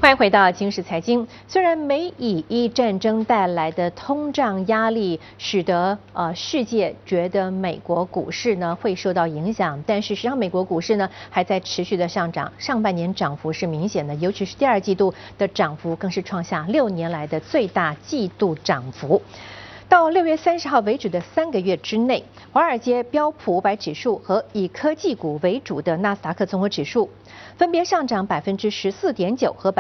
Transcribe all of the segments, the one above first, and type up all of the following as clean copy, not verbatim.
欢迎回到今时财经。虽然美以伊战争带来的通胀压力，使得世界觉得美国股市呢会受到影响，但事实上美国股市呢还在持续的上涨，上半年涨幅是明显的，尤其是第二季度的涨幅更是创下6年来的最大季度涨幅。到6月30号为止的3个月之内，华尔街标普500指数和以科技股为主的纳斯达克综合指数分别上涨14.9%和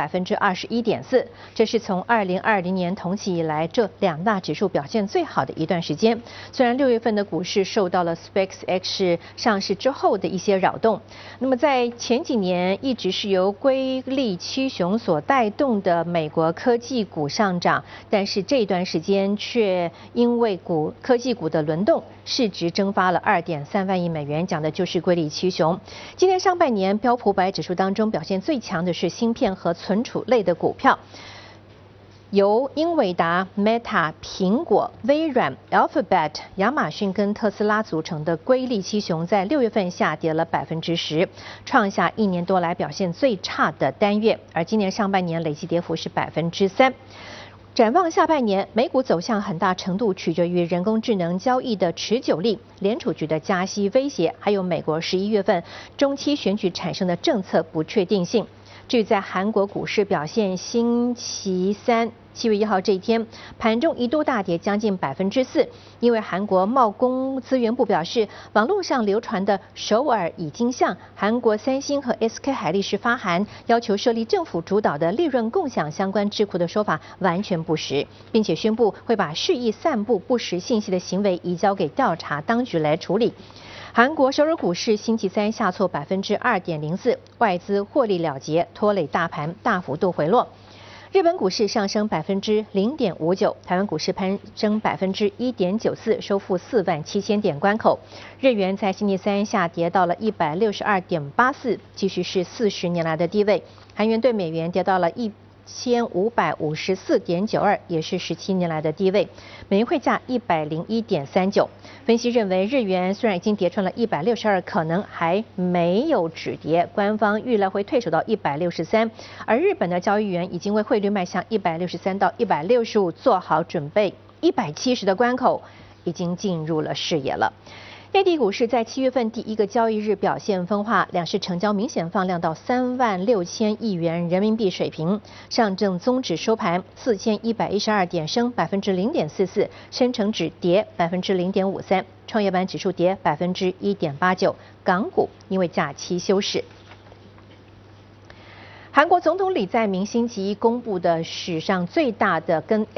21.4%，这是从2020年同期以来这两大指数表现最好的一段时间。虽然6月份的股市受到了 SpaceX 上市之后的一些扰动，那么在前几年一直是由瑰丽七雄所带动的美国科技股上涨，但是这段时间却因为科技股的轮动，市值蒸发了2.3万亿美元，讲的就是瑰丽七雄。今年上半年标普500指数当中表现最强的是芯片和存储类的股票，由英伟达、Meta、苹果、微软、Alphabet、亚马逊跟特斯拉组成的瑰丽七雄，在6月份下跌了10%，创下1年多来表现最差的单月，而今年上半年累计跌幅是3%。展望下半年，美股走向很大程度取决于人工智能交易的持久力、联储局的加息威胁，还有美国11月份中期选举产生的政策不确定性。至于在韩国股市表现，星期三7月1号这一天，盘中一度大跌将近4%，因为韩国贸工资源部表示，网络上流传的首尔已经向韩国三星和 SK 海力士发函，要求设立政府主导的利润共享相关智库的说法完全不实，并且宣布会把蓄意散布不实信息的行为移交给调查当局来处理。韩国首尔股市星期三下挫2.04%，外资获利了结，拖累大盘大幅度回落。日本股市上升0.59%，台湾股市攀升1.94%，收复47000点关口。日元在星期三下跌到了162.84，继续是40年来的低位。韩元对美元跌到了1554.92，也是17年来的低位。美元汇价101.39。分析认为，日元虽然已经跌穿了162，可能还没有止跌，官方预料会退守到163，而日本的交易员已经为汇率迈向163到165做好准备，170的关口已经进入了视野了。内地股市在7月份第一个交易日表现分化，两市成交明显放量到36000亿元人民币水平。上证综指收盘4112点，升0.44%，深成指跌0.53%，创业板指数跌1.89%。港股因为假期休市。韩国总统李在明星期一公布的史上最大的跟